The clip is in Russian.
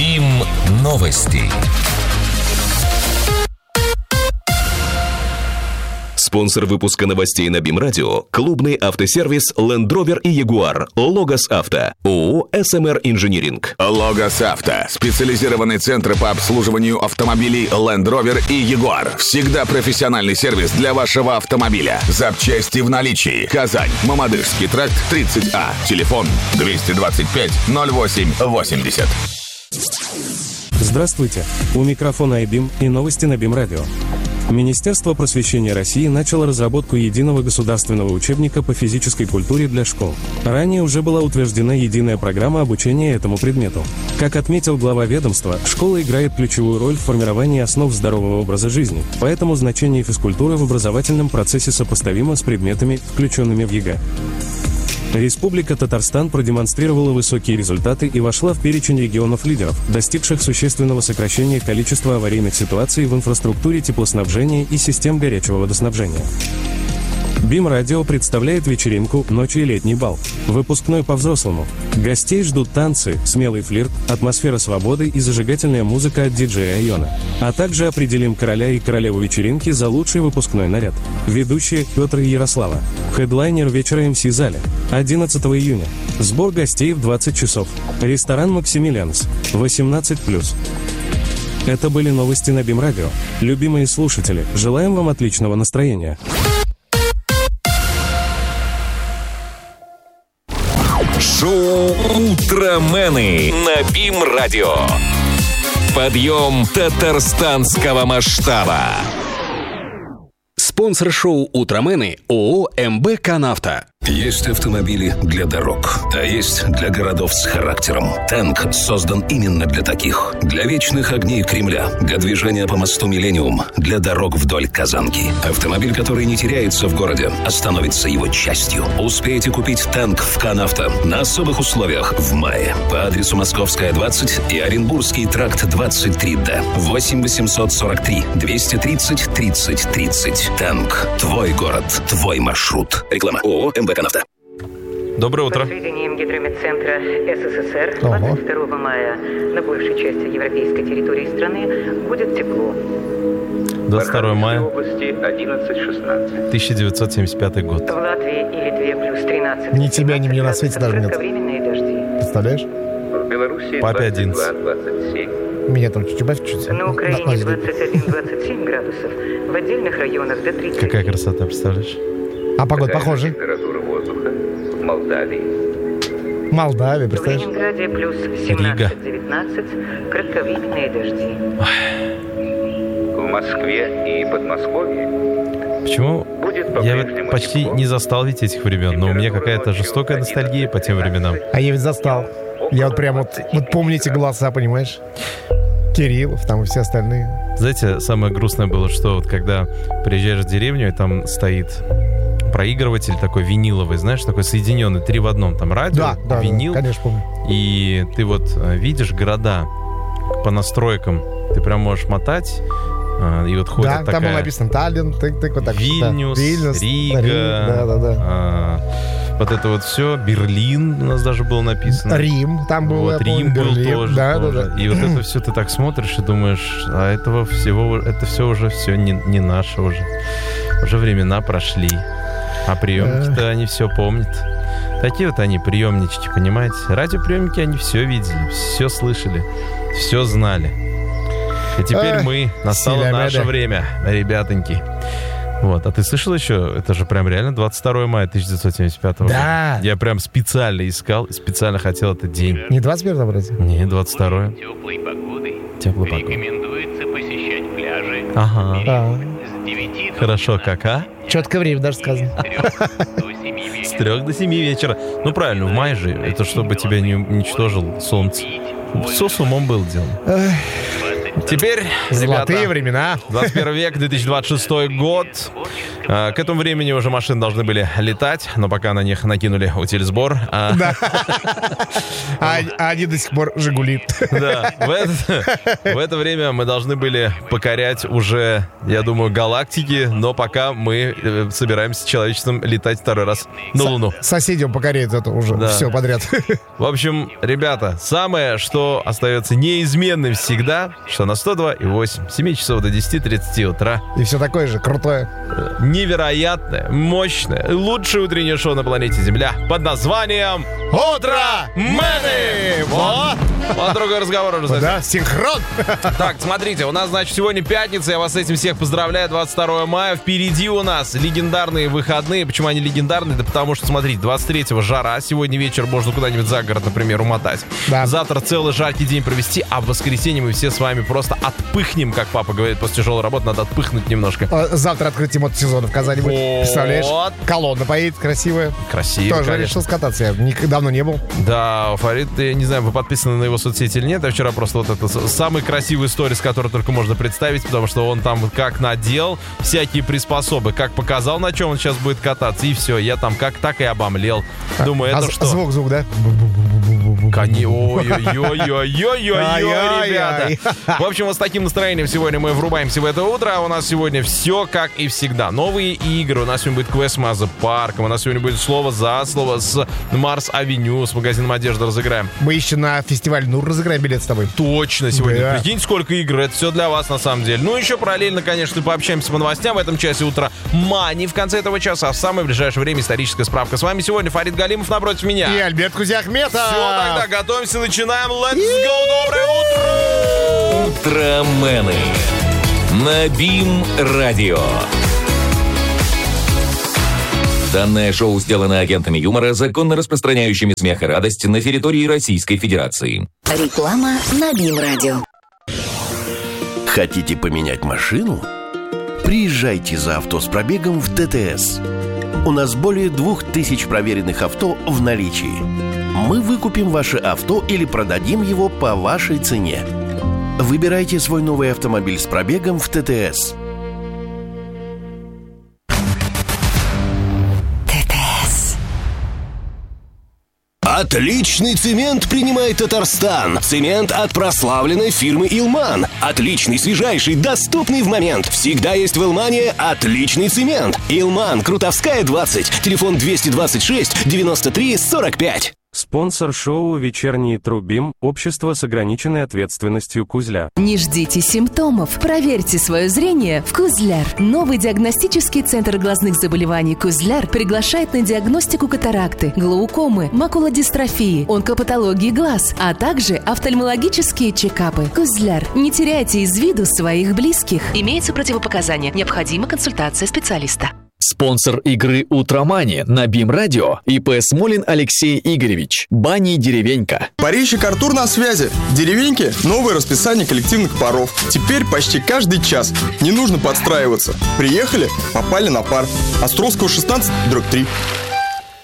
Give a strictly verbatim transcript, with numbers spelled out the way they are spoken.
БИМ новости. Спонсор выпуска новостей на БИМ Радио – клубный автосервис Land Rover и Jaguar. Логос Авто. ООО эс эм эр Инжиниринг. Логос Авто. Специализированный центр по обслуживанию автомобилей Land Rover и Jaguar. Всегда профессиональный сервис для вашего автомобиля. Запчасти в наличии. Казань. Мамадышский тракт тридцать А. Телефон двести двадцать пять ноль восемь восемьдесят. Здравствуйте. У микрофона айбим и новости на БИМ Радио. Министерство просвещения России начало разработку единого государственного учебника по физической культуре для школ. Ранее уже была утверждена единая программа обучения этому предмету. Как отметил глава ведомства, школа играет ключевую роль в формировании основ здорового образа жизни, поэтому значение физкультуры в образовательном процессе сопоставимо с предметами, включенными в ЕГЭ. Республика Татарстан продемонстрировала высокие результаты и вошла в перечень регионов-лидеров, достигших существенного сокращения количества аварийных ситуаций в инфраструктуре теплоснабжения и систем горячего водоснабжения. БИМ Радио представляет вечеринку «Ночь и летний бал». Выпускной по-взрослому. Гостей ждут танцы, смелый флирт, атмосфера свободы и зажигательная музыка от диджея Айона. А также определим короля и королеву вечеринки за лучший выпускной наряд. Ведущие Петр и Ярослава. Хедлайнер вечера эм си-зале. одиннадцатого июня. Сбор гостей в двадцать часов. Ресторан «Максимилианс». восемнадцать плюс. Это были новости на БИМ Радио. Любимые слушатели, желаем вам отличного настроения. Шоу «Утромены» на БИМ Радио. Подъем татарстанского масштаба. Спонсор шоу «Утромены» ООО эм бэ «Канавто». Есть автомобили для дорог, а есть для городов с характером. Тэнк создан именно для таких. Для вечных огней Кремля, для движения по мосту Миллениум, для дорог вдоль Казанки. Автомобиль, который не теряется в городе, а становится его частью. Успейте купить Тэнк в «Канавто» на особых условиях в мае. По адресу Московская, двадцать и Оренбургский тракт двадцать три Д. восемь восемьсот сорок три двести тридцать тридцать тридцать. Тэнк. Твой город, твой маршрут. Реклама. ООО эм бэ «Канавто». Доброе утро. По сведениям Гидрометцентра эс эс эс эр, двадцать второго мая на большей части европейской территории страны будет тепло. двадцать второго мая области одиннадцать шестнадцать. тысяча девятьсот семьдесят пятый год. В Латвии и Литве плюс тринадцать. Ни тебя, ни меня на свете даже нет. Кратковременные дожди. Представляешь? В Беларуси Папе двадцать два одиннадцать. двадцать семь. Меня там чуть-чуть добавь чуть-чуть. На Украине двадцать один двадцать семь градусов. В отдельных районах до тридцать. Какая красота, представляешь? А погода Какая похожа? температура воздуха в Молдавии? Молдавия, В представляешь? Ленинграде плюс семнадцать девятнадцать. Кратковременные дожди. В Москве и Подмосковье Почему? будет Я по-прежнему вот почти тепло. не застал ведь этих времен, но у меня какая-то жестокая ностальгия по тем временам. А я ведь застал. Я вот прям вот, вот помню эти голоса, понимаешь? Кириллов там и все остальные. Знаете, самое грустное было, что вот когда приезжаешь в деревню, и там стоит проигрыватель такой виниловый, знаешь, такой соединенный, три в одном, там радио, Да, да, винил, да, конечно, помню. и ты вот э, видишь города по настройкам, ты прям можешь мотать, э, и вот ходит Да, такая... там было написано Таллин, тык-тык, вот так. Вильнюс, да. Вильнюс, Рига, да, да, да. а, вот это вот все, Берлин у нас даже было написано. Рим, там был, Вот, я помню, Рим был Берлин. тоже, Да, тоже. да, да. И вот это все ты так смотришь и думаешь, а этого всего, это все уже все не, не наше уже. Уже времена прошли. А приемники-то они все помнят. Такие вот они приемнички, понимаете? Радиоприемники, они все видели, все слышали, все знали. И теперь Эх, мы, настало силя наше меда. время, ребятоньки. Вот, а ты слышал еще? Это же прям реально двадцать второго мая тысяча девятьсот семьдесят пятого Да. года. Я прям специально искал, и специально хотел этот день. Не двадцать первое вроде? Не, двадцать второе. Теплой погодой Теплой погодой. рекомендуется посещать пляжи Ага. Да. с девяти до Хорошо, как, а? Четкое время даже сказано. до семи С вечера. трех до семи вечера. Ну, правильно, в мае же. Это чтобы тебя не уничтожил солнце. Все с умом было дело. Теперь, Золотые ребята, времена. двадцать первый век, две тысячи двадцать шестой год. К этому времени уже машины должны были летать, но пока на них накинули утильсбор. Да. А они до сих пор «Жигули». Да. В это, в это время мы должны были покорять уже, я думаю, галактики, но пока мы собираемся человечеством летать второй раз на Луну. Соседям покоряет это уже Да. все подряд. В общем, ребята, самое, что остается неизменным всегда, что на сто два и восемь, с семи часов до десяти тридцати утра. И все такое же крутое. Невероятное, мощное, лучшее утреннее шоу на планете Земля под названием «Утро Мэны». Вот, вот другой разговор уже. Да, синхрон. Так, смотрите, у нас, значит, сегодня пятница, я вас с этим всех поздравляю, двадцать второго мая, впереди у нас легендарные выходные. Почему они легендарные? Да потому что, смотрите, двадцать третьего жара, сегодня вечер можно куда-нибудь за город, например, умотать. Да. Завтра целый жаркий день провести, а в воскресенье мы все с вами просто отпыхнем, как папа говорит, после тяжелой работы надо отпыхнуть немножко. Завтра открытие мотосезона в Казани будет. Вот. Представляешь? Колонна поедет красивая. Красиво, Тоже конечно. решил скататься. Я ник- давно не был. Да, Фарид, я не знаю, вы подписаны на его соцсети или нет. Я вчера просто вот это с- самый красивый сторис, который только можно представить, потому что он там как надел всякие приспособы, как показал, на чем он сейчас будет кататься, и все. Я там как так и обомлел. Думаю, А это з- что? Звук, звук, да? Кони... Ой-ой-ой-ой-ой-ой-ой, Ай-яй-яй. ребята. В общем, вот с таким настроением сегодня мы врубаемся в это утро. У нас сегодня все как и всегда. Новые игры. У нас сегодня будет квест с Маза Парком. У нас сегодня будет слово за слово с Марс Авеню, с магазином одежды разыграем. Мы еще на фестиваль Нур разыграем билет с тобой. Точно сегодня. Да. Прикиньте, сколько игр. Это все для вас, на самом деле. Ну, еще параллельно, конечно, пообщаемся по новостям в этом часе утра. Мани в конце этого часа. А в самое ближайшее время историческая справка. С вами сегодня Фарид Галимов напротив меня. И Альберт Кузяхметов. Все, тогда готовимся, начинаем. Let's go. Доброе утро. Утромены на БИМ-радио. Данное шоу сделано агентами юмора, законно распространяющими смех и радость на территории Российской Федерации. Реклама на БИМ-радио. Хотите поменять машину? Приезжайте за авто с пробегом в ТТС. У нас более двух тысяч проверенных авто в наличии. Мы выкупим ваше авто или продадим его по вашей цене. Выбирайте свой новый автомобиль с пробегом в ТТС. ТТС. Отличный цемент принимает Татарстан. Цемент от прославленной фирмы «Илман». Отличный, свежайший, доступный в момент. Всегда есть в «Илмане» отличный цемент. «Илман», Крутовская, двадцать. Телефон двести двадцать шесть девяносто три сорок пять. Спонсор шоу «Вечерний Трубим» – общество с ограниченной ответственностью «Кузля». Не ждите симптомов. Проверьте свое зрение в «Кузляр». Новый диагностический центр глазных заболеваний «Кузляр» приглашает на диагностику катаракты, глаукомы, макулодистрофии, онкопатологии глаз, а также офтальмологические чекапы. «Кузляр». Не теряйте из виду своих близких. Имеются противопоказания. Необходима консультация специалиста. Спонсор игры «Утромани» на БИМ-радио ИП Смолин Алексей Игоревич. Бани «Деревенька». Парильщик Артур на связи. Деревеньки – новое расписание коллективных паров. Теперь почти каждый час. Не нужно подстраиваться. Приехали – попали на пар. Островского шестнадцать дробь три.